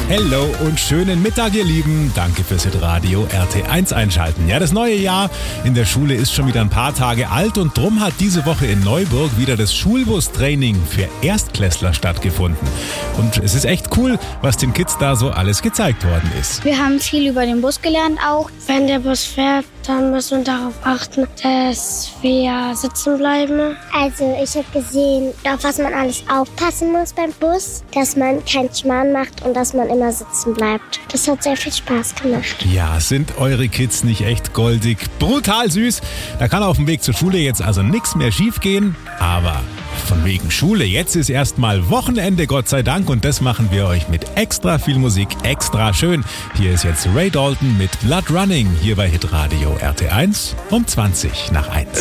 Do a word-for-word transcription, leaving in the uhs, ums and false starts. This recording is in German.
Hello und schönen Mittag, ihr Lieben. Danke fürs Hitradio R T eins einschalten. Ja, das neue Jahr in der Schule ist schon wieder ein paar Tage alt und drum hat diese Woche in Neuburg wieder das Schulbustraining für Erstklässler stattgefunden. Und es ist echt cool, was den Kids da so alles gezeigt worden ist. Wir haben viel über den Bus gelernt auch. Wenn der Bus fährt, dann müssen wir darauf achten, dass wir sitzen bleiben. Also ich habe gesehen, auf was man alles aufpassen muss beim Bus, dass man keinen Schmarrn macht und dass man immer sitzen bleibt. Das hat sehr viel Spaß gemacht. Ja, sind eure Kids nicht echt goldig? Brutal süß. Da kann auf dem Weg zur Schule jetzt also nichts mehr schief gehen. Aber von wegen Schule, jetzt ist erstmal Wochenende, Gott sei Dank. Und das machen wir euch mit extra viel Musik, extra schön. Hier ist jetzt Ray Dalton mit Blood Running, hier bei Hitradio R T eins um zwanzig nach eins.